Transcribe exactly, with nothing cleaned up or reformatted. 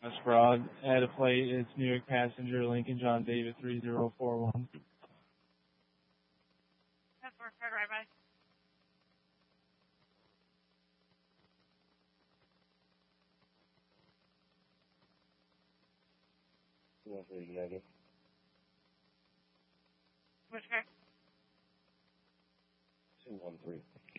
That's fraud. Add a plate. It's New York passenger Lincoln John David three zero four one. That's for Fred right by. one three United. Which car? two one three.